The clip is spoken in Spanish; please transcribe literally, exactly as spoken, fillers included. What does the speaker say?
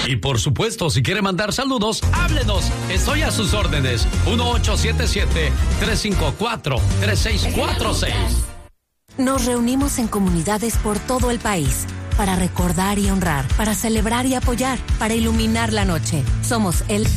Y por supuesto, si quiere mandar saludos, háblenos. Estoy a sus órdenes. uno ocho siete siete, tres cinco cuatro, tres seis cuatro seis. Nos reunimos en comunidades por todo el país para recordar y honrar, para celebrar y apoyar, para iluminar la noche. Somos el